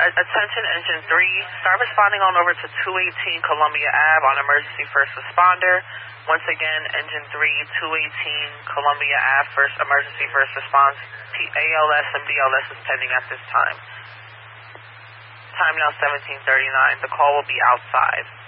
Attention Engine 3, start responding on over to 218 Columbia Ave on emergency first responder. Once again, Engine 3, 218 Columbia Ave, emergency first response. ALS and BLS is pending at this time. Time now 17:39. The call will be outside.